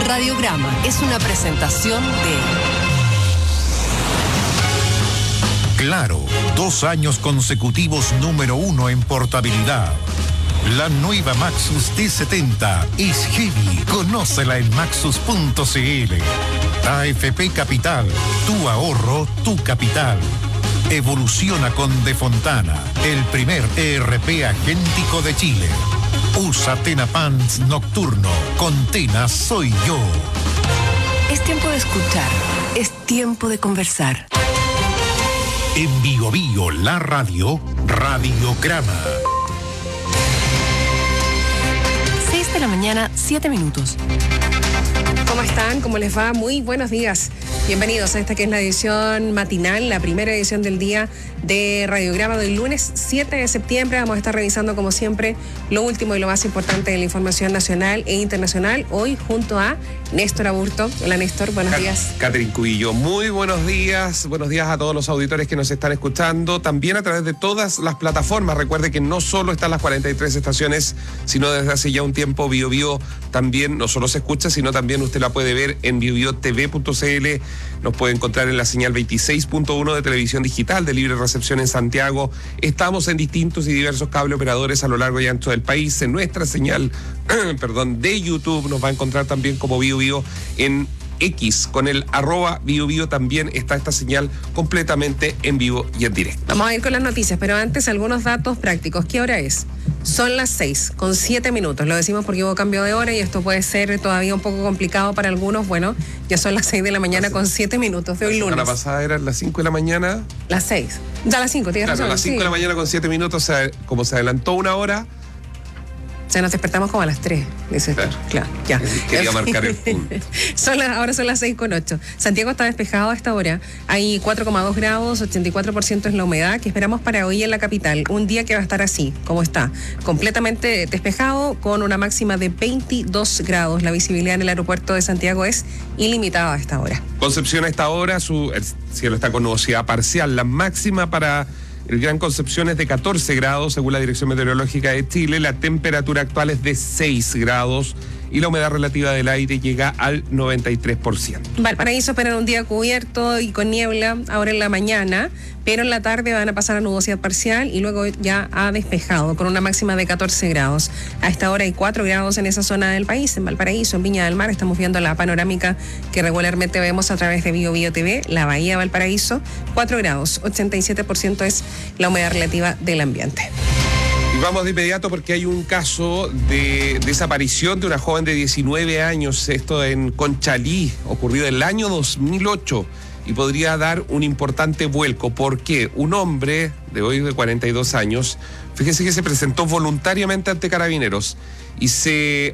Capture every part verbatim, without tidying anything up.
Radiograma es una presentación de Claro, dos años consecutivos número uno en portabilidad. La nueva Maxus T setenta es heavy. Conócela en maxus punto c l. A F P Capital, tu ahorro, tu capital. Evoluciona con De Fontana, el primer E R P agéntico de Chile. Usa Tena Pants Nocturno. Con Tena soy yo. Es tiempo de escuchar. Es tiempo de conversar. En Bio Bio, la radio, Radiograma. seis de la mañana, siete minutos. ¿Cómo están? ¿Cómo les va? Muy buenos días. Bienvenidos a esta que es la edición matinal, la primera edición del día de Radiograma del lunes siete de septiembre. Vamos a estar revisando, como siempre, lo último y lo más importante de la información nacional e internacional. Hoy junto a Néstor Aburto. Hola, Néstor, buenos Cat- días. Catherine Cubillo, muy buenos días. Buenos días a todos los auditores que nos están escuchando, también a través de todas las plataformas. Recuerde que no solo están las cuarenta y tres estaciones, sino desde hace ya un tiempo Bio Bio también no solo se escucha, sino también usted la puede ver en bio bio t v punto c l. Nos puede encontrar en la señal veintiséis punto uno de televisión digital de libre recepción en Santiago. Estamos en distintos y diversos cable operadores a lo largo y ancho del país. En nuestra señal perdón, de YouTube nos va a encontrar también como Bio Bio en X, con el arroba Bio Bio también está esta señal completamente en vivo y en directo. Vamos a ir con las noticias, pero antes algunos datos prácticos. ¿Qué hora es? Son las seis con siete minutos. Lo decimos porque hubo cambio de hora y esto puede ser todavía un poco complicado para algunos. Bueno, ya son las seis de la mañana con siete minutos de hoy lunes. La semana pasada eran las cinco de la mañana. Las seis. Ya las cinco, tienes Claro, razón. las cinco sí. de la mañana con siete minutos, o sea, como se adelantó una hora. O sea, nos despertamos como a las tres, dice. Claro. Claro, ya. Quería marcar el punto. Son las, ahora son las seis con ocho. Santiago está despejado a esta hora. Hay cuatro coma dos grados, ochenta y cuatro por ciento es la humedad que esperamos para hoy en la capital. Un día que va a estar así, como está. Completamente despejado, con una máxima de veintidós grados. La visibilidad en el aeropuerto de Santiago es ilimitada a esta hora. Concepción a esta hora, su, el cielo está con nubosidad parcial. La máxima para el Gran Concepción es de catorce grados, según la Dirección Meteorológica de Chile. La temperatura actual es de seis grados y la humedad relativa del aire llega al noventa y tres por ciento. Valparaíso espera un día cubierto y con niebla ahora en la mañana, pero en la tarde van a pasar a nubosidad parcial y luego ya ha despejado con una máxima de catorce grados. A esta hora hay cuatro grados en esa zona del país, en Valparaíso, en Viña del Mar. Estamos viendo la panorámica que regularmente vemos a través de Bio Bio T V, la Bahía de Valparaíso, cuatro grados, ochenta y siete por ciento es la humedad relativa del ambiente. Y vamos de inmediato porque hay un caso de desaparición de una joven de diecinueve años, esto en Conchalí, ocurrido en el año dos mil ocho, y podría dar un importante vuelco. ¿Por qué? Un hombre de hoy de cuarenta y dos años, fíjese que se presentó voluntariamente ante Carabineros y se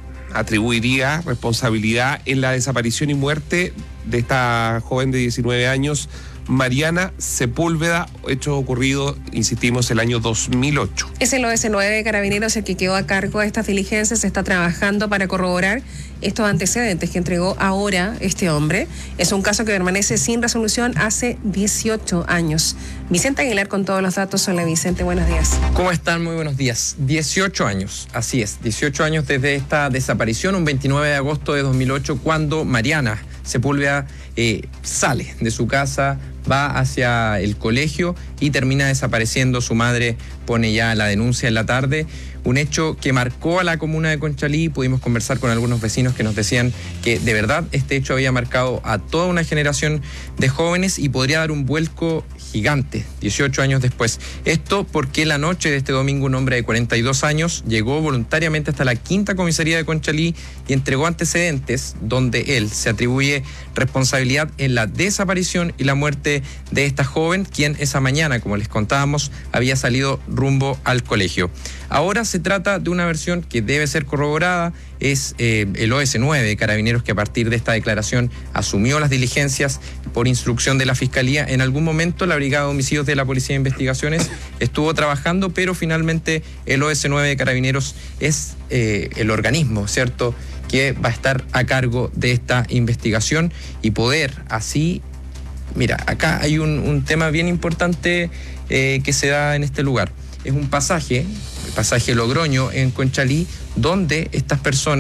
atribuiría responsabilidad en la desaparición y muerte de esta joven de diecinueve años, Mariana Sepúlveda, hecho ocurrido, insistimos, el año dos mil ocho. Es el O S nueve de Carabineros el que quedó a cargo de estas diligencias. Se está trabajando para corroborar estos antecedentes que entregó ahora este hombre. Es un caso que permanece sin resolución hace dieciocho años. Vicente Aguilar con todos los datos. Hola, Vicente, buenos días. ¿Cómo están? Muy buenos días. dieciocho años, así es, dieciocho años desde esta desaparición, un veintinueve de agosto de dos mil ocho, cuando Mariana Sepúlveda eh, sale de su casa, va hacia el colegio y termina desapareciendo. Su madre pone ya la denuncia en la tarde. Un hecho que marcó a la comuna de Conchalí. Pudimos conversar con algunos vecinos que nos decían que de verdad este hecho había marcado a toda una generación de jóvenes y podría dar un vuelco gigante dieciocho años después. Esto porque la noche de este domingo un hombre de cuarenta y dos años llegó voluntariamente hasta la quinta comisaría de Conchalí y entregó antecedentes donde él se atribuye responsabilidad en la desaparición y la muerte de esta joven, quien esa mañana, como les contábamos, había salido rumbo al colegio. Ahora se trata de una versión que debe ser corroborada. Es eh, el O S nueve de Carabineros que a partir de esta declaración asumió las diligencias por instrucción de la Fiscalía. En algún momento la Brigada de Homicidios de la Policía de Investigaciones estuvo trabajando, pero finalmente el O S nueve de Carabineros es eh, el organismo, ¿cierto?, que va a estar a cargo de esta investigación y poder así... Mira, acá hay un, un tema bien importante eh, que se da en este lugar. Es un pasaje, el pasaje Logroño en Conchalí, donde estas personas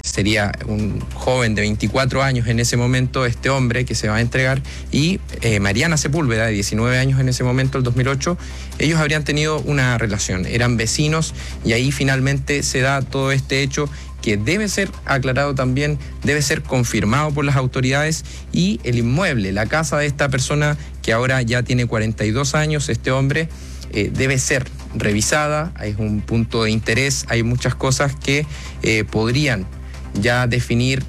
sería un joven de veinticuatro años en ese momento, este hombre que se va a entregar, y eh, Mariana Sepúlveda, de diecinueve años en ese momento, el dos mil ocho, ellos habrían tenido una relación, eran vecinos, y ahí finalmente se da todo este hecho que debe ser aclarado también, debe ser confirmado por las autoridades, y el inmueble, la casa de esta persona que ahora ya tiene cuarenta y dos años, este hombre, eh, debe ser revisada, es un punto de interés, hay muchas cosas que eh, podrían ya definir,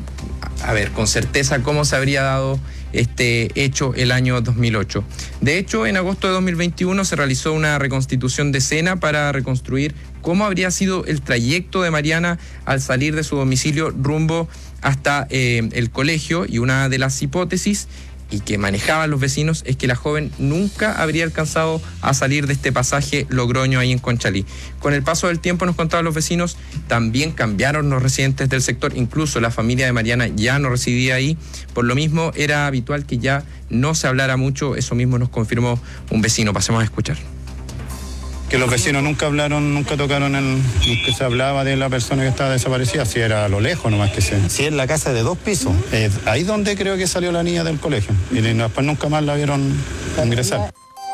a ver, con certeza cómo se habría dado este hecho el año dos mil ocho. De hecho, en agosto de dos mil veintiuno se realizó una reconstitución de escena para reconstruir cómo habría sido el trayecto de Mariana al salir de su domicilio rumbo hasta eh, el colegio, y una de las hipótesis y que manejaban los vecinos es que la joven nunca habría alcanzado a salir de este pasaje Logroño ahí en Conchalí. Con el paso del tiempo, nos contaban los vecinos, también cambiaron los residentes del sector, incluso la familia de Mariana ya no residía ahí, por lo mismo era habitual que ya no se hablara mucho, eso mismo nos confirmó un vecino. Pasemos a escuchar. Que los vecinos nunca hablaron, nunca tocaron el que se hablaba de la persona que estaba desaparecida, si era a lo lejos nomás que se. Si es la casa de dos pisos. Eh, ahí donde creo que salió la niña del colegio, y después nunca más la vieron ingresar.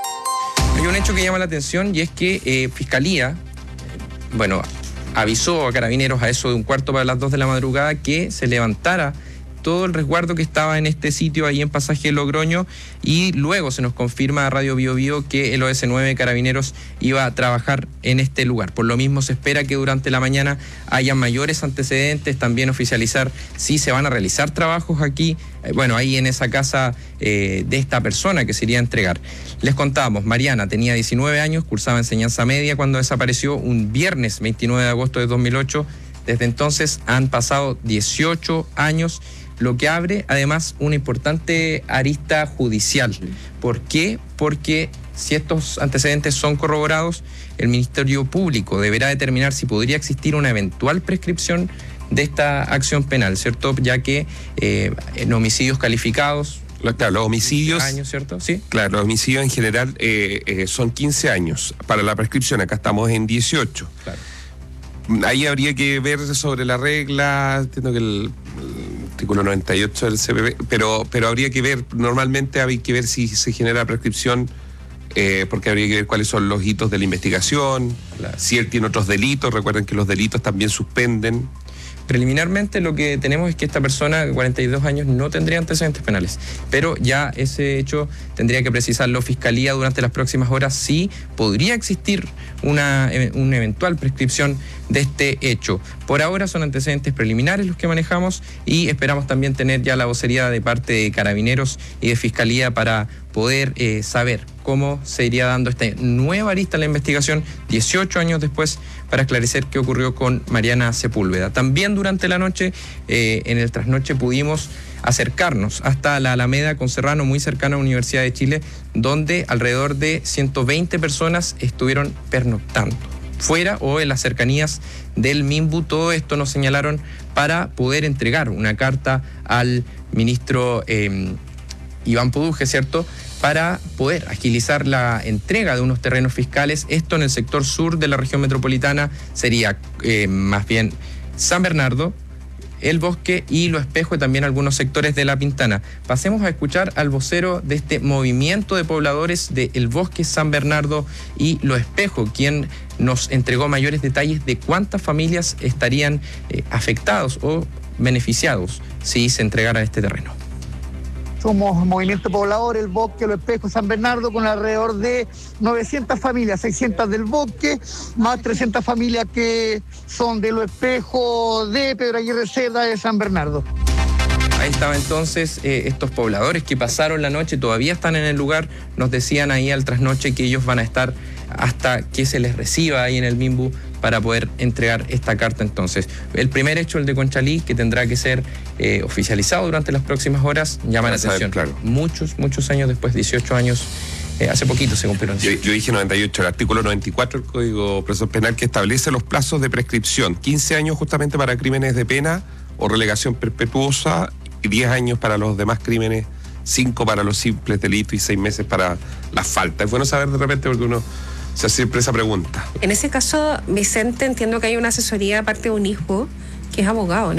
Hay un hecho que llama la atención, y es que eh, Fiscalía, bueno, avisó a Carabineros a eso de un cuarto para las dos de la madrugada que se levantara todo el resguardo que estaba en este sitio ahí en Pasaje Logroño, y luego se nos confirma a Radio Bio Bio que el O S nueve Carabineros iba a trabajar en este lugar. Por lo mismo se espera que durante la mañana haya mayores antecedentes, también oficializar si se van a realizar trabajos aquí, eh, bueno, ahí en esa casa eh, de esta persona que se iría a entregar. Les contábamos, Mariana tenía diecinueve años, cursaba enseñanza media cuando desapareció un viernes veintinueve de agosto de dos mil ocho. Desde entonces han pasado dieciocho años, lo que abre además una importante arista judicial. ¿Por qué? Porque si estos antecedentes son corroborados, el Ministerio Público deberá determinar si podría existir una eventual prescripción de esta acción penal, ¿cierto? Ya que eh, en homicidios calificados... Claro, los homicidios... años, ¿cierto? Sí. Claro, los homicidios en general eh, eh, son quince años para la prescripción, acá estamos en dieciocho. Claro. Ahí habría que ver sobre la regla, entiendo que el, el artículo noventa y ocho del C P P, pero, pero habría que ver, normalmente hay que ver si se genera prescripción, eh, porque habría que ver cuáles son los hitos de la investigación, Claro. si él tiene otros delitos, recuerden que los delitos también suspenden. Preliminarmente lo que tenemos es que esta persona de cuarenta y dos años no tendría antecedentes penales, pero ya ese hecho tendría que precisarlo Fiscalía durante las próximas horas si podría existir una, una eventual prescripción de este hecho. Por ahora son antecedentes preliminares los que manejamos, y esperamos también tener ya la vocería de parte de Carabineros y de Fiscalía para poder eh, saber cómo se iría dando esta nueva arista en la investigación dieciocho años después, para esclarecer qué ocurrió con Mariana Sepúlveda. También durante la noche, eh, en el trasnoche, pudimos acercarnos hasta la Alameda con Serrano, muy cercana a la Universidad de Chile, donde alrededor de ciento veinte personas estuvieron pernoctando fuera o en las cercanías del Minbu. Todo esto nos señalaron para poder entregar una carta al ministro eh, Iván Poduje, ¿cierto?, para poder agilizar la entrega de unos terrenos fiscales. Esto en el sector sur de la región metropolitana sería eh, más bien San Bernardo, El Bosque y Lo Espejo, y también algunos sectores de La Pintana. Pasemos a escuchar al vocero de este movimiento de pobladores de El Bosque, San Bernardo y Lo Espejo, quien nos entregó mayores detalles de cuántas familias estarían eh, afectados o beneficiados si se entregara este terreno. Somos Movimiento Poblador, El Bosque, Lo Espejo, San Bernardo, con alrededor de novecientas familias, seiscientas del Bosque, más trescientas familias que son de Lo Espejo, de Pedro Aguirre Cerda, de San Bernardo. Ahí estaba entonces eh, estos pobladores que pasaron la noche, todavía están en el lugar, nos decían ahí al trasnoche que ellos van a estar hasta que se les reciba ahí en el Minbu para poder entregar esta carta. Entonces, el primer hecho, el de Conchalí, que tendrá que ser eh, oficializado durante las próximas horas, llama la atención. Claro. Muchos, muchos años después, dieciocho años, eh, hace poquito se cumplieron. Yo, yo dije noventa y ocho, el artículo noventa y cuatro del Código Procesal Penal, que establece los plazos de prescripción, quince años justamente para crímenes de pena o relegación perpetuosa, y diez años para los demás crímenes, cinco para los simples delitos y seis meses para las faltas. Es bueno saber de repente, porque uno se hace siempre esa pregunta. En ese caso, Vicente, entiendo que hay una asesoría aparte de un hijo que es abogado, ¿no?